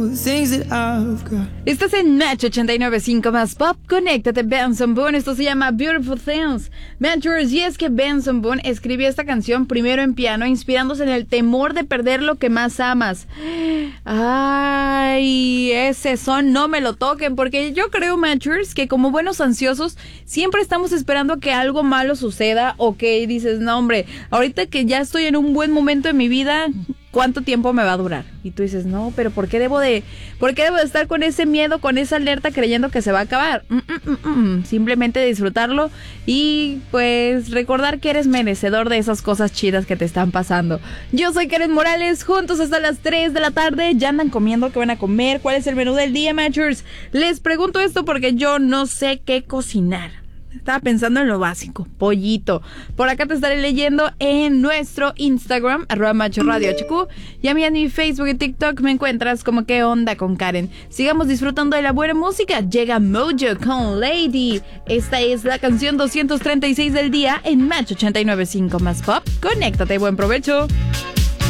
Estás en Match 89.5 más Pop. Conéctate, Benson Boone. Esto se llama Beautiful Things. Matchers, y es que Benson Boone escribió esta canción primero en piano, inspirándose en el temor de perder lo que más amas. Ay, ese son no me lo toquen, porque yo creo, Matchers, que como buenos ansiosos siempre estamos esperando que algo malo suceda, o que dices, no hombre, ahorita que ya estoy en un buen momento de mi vida, ¿cuánto tiempo me va a durar? Y tú dices, no, pero ¿por qué debo de estar con ese miedo, con esa alerta, creyendo que se va a acabar? Simplemente disfrutarlo y pues recordar que eres merecedor de esas cosas chidas que te están pasando. Yo soy Karen Morales, juntos hasta las 3 de la tarde. ¿Ya andan comiendo? ¿Qué van a comer? ¿Cuál es el menú del día, Matchers? Les pregunto esto porque yo no sé qué cocinar. Estaba pensando en lo básico, pollito. Por acá te estaré leyendo en nuestro Instagram, @MachoRadioHQ. Y a mí en mi Facebook y TikTok me encuentras como ¿Qué onda con Karen? Sigamos disfrutando de la buena música. Llega Mojo con Lady. Esta es la canción 236 del día en Match 89.5 más Pop. Conéctate, buen provecho.